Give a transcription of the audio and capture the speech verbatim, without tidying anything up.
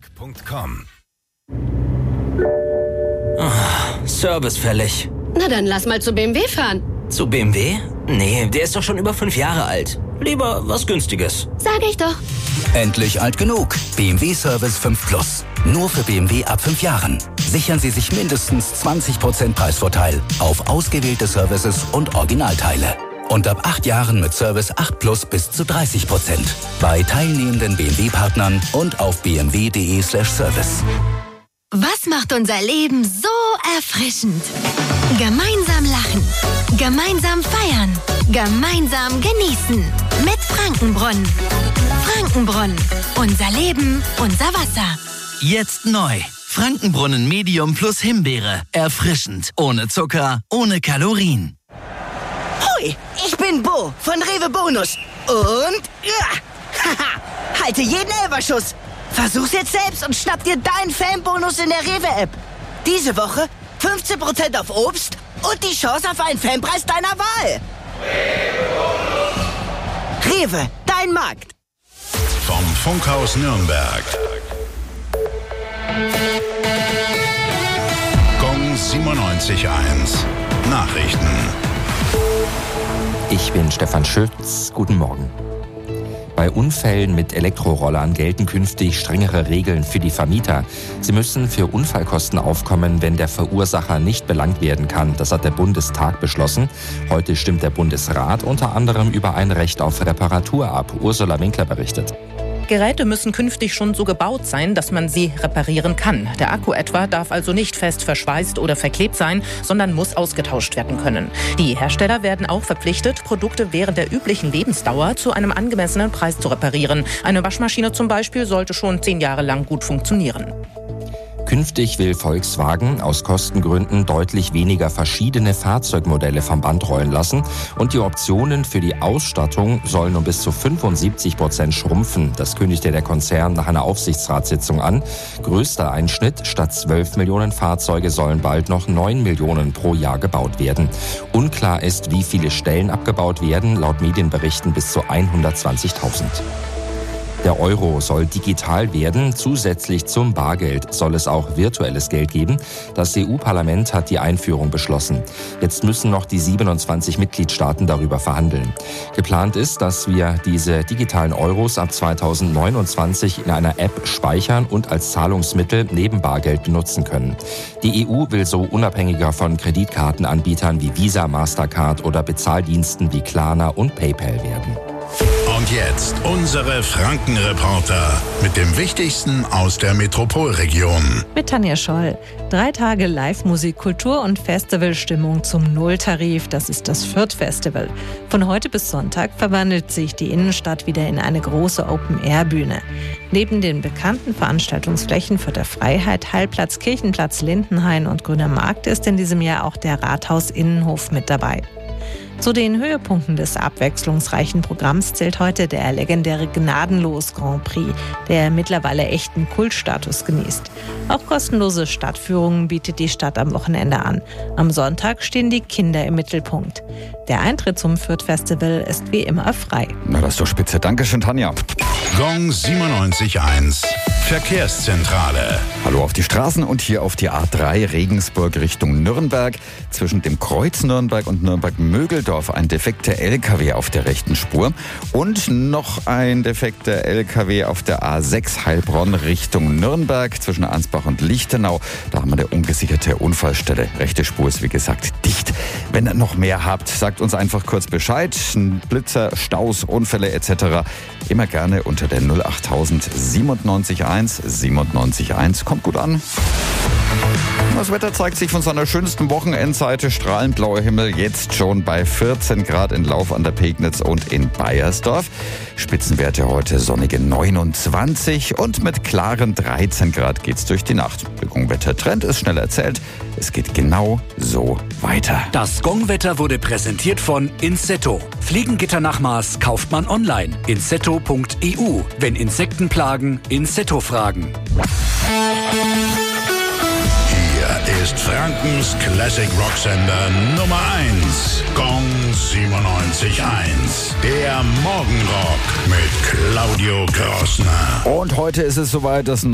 punkt com. Oh, Service fällig. Na dann lass mal zu B M W fahren. Zu B M W? Nee, der ist doch schon über fünf Jahre alt. Lieber was Günstiges. Sag ich doch. Endlich alt genug. B M W Service fünf Plus. Nur für B M W ab fünf Jahren. Sichern Sie sich mindestens zwanzig Prozent Preisvorteil auf ausgewählte Services und Originalteile. Und ab acht Jahren mit Service acht Plus bis zu dreißig Prozent. Bei teilnehmenden B M W-Partnern und auf b m w punkt d e slash service. Was macht unser Leben so erfrischend? Gemeinsam lachen, gemeinsam feiern, gemeinsam genießen. Mit Frankenbrunnen. Frankenbrunnen. Unser Leben, unser Wasser. Jetzt neu. Frankenbrunnen Medium plus Himbeere. Erfrischend. Ohne Zucker, ohne Kalorien. Hui, ich bin Bo von Rewe Bonus. Und... Ja, haha, halte jeden Elferschuss. Versuch's jetzt selbst und schnapp dir deinen Fanbonus in der Rewe-App. Diese Woche fünfzehn Prozent auf Obst und die Chance auf einen Fanpreis deiner Wahl. Rewe, dein Markt. Vom Funkhaus Nürnberg. Gong siebenundneunzig Komma eins. Nachrichten. Ich bin Stefan Schütz. Guten Morgen. Bei Unfällen mit Elektrorollern gelten künftig strengere Regeln für die Vermieter. Sie müssen für Unfallkosten aufkommen, wenn der Verursacher nicht belangt werden kann. Das hat der Bundestag beschlossen. Heute stimmt der Bundesrat unter anderem über ein Recht auf Reparatur ab. Ursula Winkler berichtet. Geräte müssen künftig schon so gebaut sein, dass man sie reparieren kann. Der Akku etwa darf also nicht fest verschweißt oder verklebt sein, sondern muss ausgetauscht werden können. Die Hersteller werden auch verpflichtet, Produkte während der üblichen Lebensdauer zu einem angemessenen Preis zu reparieren. Eine Waschmaschine zum Beispiel sollte schon zehn Jahre lang gut funktionieren. Künftig will Volkswagen aus Kostengründen deutlich weniger verschiedene Fahrzeugmodelle vom Band rollen lassen und die Optionen für die Ausstattung sollen um bis zu fünfundsiebzig Prozent schrumpfen. Das kündigte der Konzern nach einer Aufsichtsratssitzung an. Größter Einschnitt: statt zwölf Millionen Fahrzeuge sollen bald noch neun Millionen pro Jahr gebaut werden. Unklar ist, wie viele Stellen abgebaut werden, laut Medienberichten bis zu hundertzwanzigtausend. Der Euro soll digital werden. Zusätzlich zum Bargeld soll es auch virtuelles Geld geben. Das E U-Parlament hat die Einführung beschlossen. Jetzt müssen noch die siebenundzwanzig Mitgliedstaaten darüber verhandeln. Geplant ist, dass wir diese digitalen Euros ab zweitausendneunundzwanzig in einer App speichern und als Zahlungsmittel neben Bargeld benutzen können. Die E U will so unabhängiger von Kreditkartenanbietern wie Visa, Mastercard oder Bezahldiensten wie Klarna und PayPal werden. Und jetzt unsere Franken-Reporter mit dem Wichtigsten aus der Metropolregion. Mit Tanja Scholl. Drei Tage Live-Musik, Kultur und Festivalstimmung zum Nulltarif. Das ist das Fürth-Festival. Von heute bis Sonntag verwandelt sich die Innenstadt wieder in eine große Open-Air-Bühne. Neben den bekannten Veranstaltungsflächen Fürther Freiheit, Hallplatz, Kirchenplatz, Lindenhain und Grüner Markt ist in diesem Jahr auch der Rathaus-Innenhof mit dabei. Zu den Höhepunkten des abwechslungsreichen Programms zählt heute der legendäre Gnadenlos Grand Prix, der mittlerweile echten Kultstatus genießt. Auch kostenlose Stadtführungen bietet die Stadt am Wochenende an. Am Sonntag stehen die Kinder im Mittelpunkt. Der Eintritt zum Fürth-Festival ist wie immer frei. Na, das ist doch spitze. Dankeschön, Tanja. Gong siebenundneunzig Komma eins. Verkehrszentrale. Hallo auf die Straßen und hier auf die A drei Regensburg Richtung Nürnberg. Zwischen dem Kreuz Nürnberg und Nürnberg-Mögeldorf ein defekter L K W auf der rechten Spur. Und noch ein defekter L K W auf der A sechs Heilbronn Richtung Nürnberg zwischen Ansbach und Lichtenau. Da haben wir eine ungesicherte Unfallstelle. Rechte Spur ist wie gesagt dicht. Wenn ihr noch mehr habt, sagt uns einfach kurz Bescheid. Blitzer, Staus, Unfälle et cetera immer gerne unter der null achttausend siebenundneunzig eins siebenundneunzig eins. Kommt gut an. Das Wetter zeigt sich von seiner schönsten Wochenendseite. Strahlend blauer Himmel, jetzt schon bei vierzehn Grad in Lauf an der Pegnitz und in Baiersdorf. Spitzenwerte heute sonnige neunundzwanzig und mit klaren dreizehn Grad geht's durch die Nacht. Der Gongwetter-Trend ist schnell erzählt. Es geht genau so weiter. Das Gongwetter wurde präsentiert von Insetto. Fliegengitternachmaß kauft man online. insetto punkt e u. Wenn Insekten plagen, Insetto fragen. Hier ist Frankens Classic Rocksender Nummer eins. Gong siebenundneunzig Komma eins. Der Morgenrock mit Claudio Grossner. Und heute ist es soweit, das